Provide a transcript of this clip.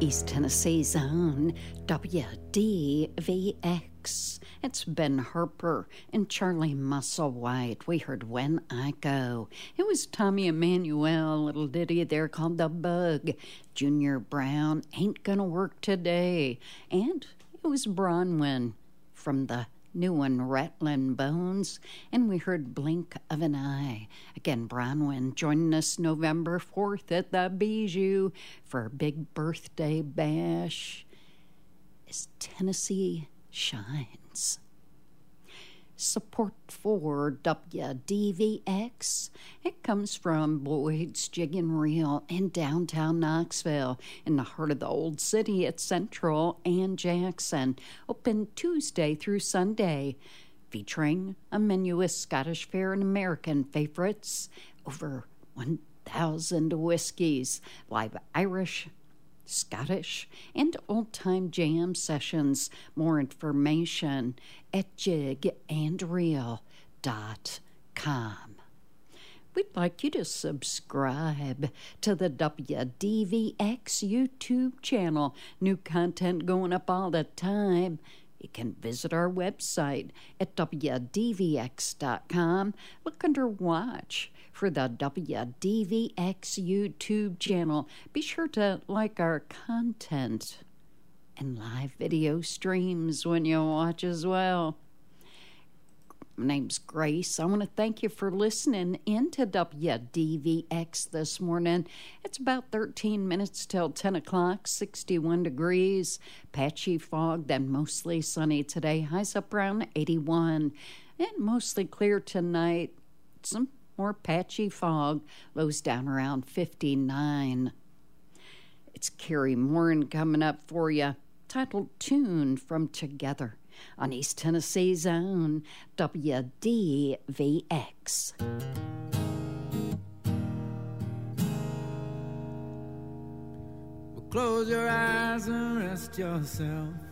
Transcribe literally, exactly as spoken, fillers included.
East Tennessee's own W D V X. It's Ben Harper and Charlie Musselwhite. We heard When I Go. It was Tommy Emmanuel, a little ditty there called The Bug. Junior Brown, Ain't Gonna Work Today. And it was Bronwyn from the new one, Rattling Bones, and we heard Blink of an Eye. Again, Bronwyn joining us November fourth at the Bijou for a big birthday bash as Tennessee shines. Support for W D V X, it comes from Boyd's Jig and Reel in downtown Knoxville, in the heart of the old city at Central and Jackson. Open Tuesday through Sunday, featuring a menu of Scottish fare and American favorites, over one thousand whiskeys, live Irish, Scottish, and old-time jam sessions. More information at jig and reel dot com. We'd like you to subscribe to the W D V X YouTube channel. New content going up all the time. You can visit our website at W D V X dot com. Look under Watch for the W D V X YouTube channel. Be sure to like our content and live video streams when you watch as well. My name's Grace. I want to thank you for listening into W D V X this morning. It's about thirteen minutes till ten o'clock, sixty-one degrees, patchy fog, then mostly sunny today. Highs up around eighty-one, and mostly clear tonight. Some more patchy fog, lows down around fifty-nine. It's Carrie Morin coming up for you, titled Tune from Together, on East Tennessee's own W D V X. Well, close your eyes and rest yourself.